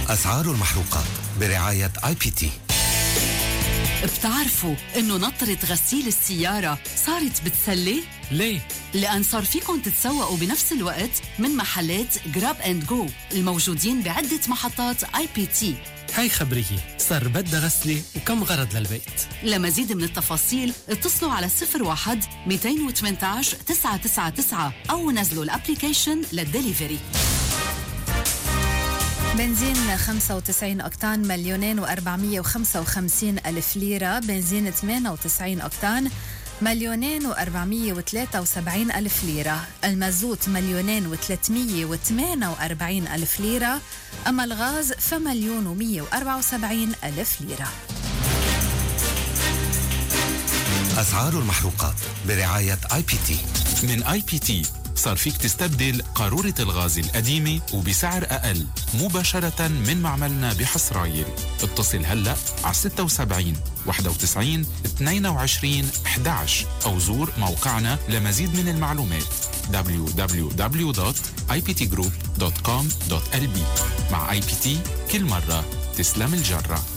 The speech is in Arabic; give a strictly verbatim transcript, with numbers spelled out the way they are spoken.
أسعار المحروقات برعاية آي بي تي. بتعرفوا إنه نطرة غسيل السيارة صارت بتسلي؟ ليه؟ لأن صار فيكم تتسوقوا بنفس الوقت من محلات جراب اند جو الموجودين بعدة محطات آي بي تي. هاي خبرية، صار بدها غسلة وكم غرض للبيت. لمزيد من التفاصيل اتصلوا على صفر واحد مئتين وثمانية عشر تسعة تسعة تسعة أو نزلوا الابليكيشن للدليفري. بنزين خمسة وتسعين أكتان مليونين وأربعمية وخمسة وخمسين ألف ليرة. بنزين ثمانية وتسعين أكتان مليونين وأربعمية وثلاثة وسبعين ألف ليرة. المازوت مليونين وثلاثمية وثمانية وأربعين ألف ليرة. أما الغاز فمليون ومية وأربعة وسبعين ألف ليرة. أسعار المحروقات برعاية آي بي تي. من آي بي تي صار فيك تستبدل قارورة الغاز القديمة وبسعر أقل مباشرة من معملنا بحصرايل. اتصل هلأ على ستة وسبعين واحد وتسعين اثنين وعشرين أحد عشر أو زور موقعنا لمزيد من المعلومات دبليو دبليو دبليو دوت آي بي تي جروب دوت كوم دوت إل بي. مع آي بي تي كل مرة تسلم الجرة.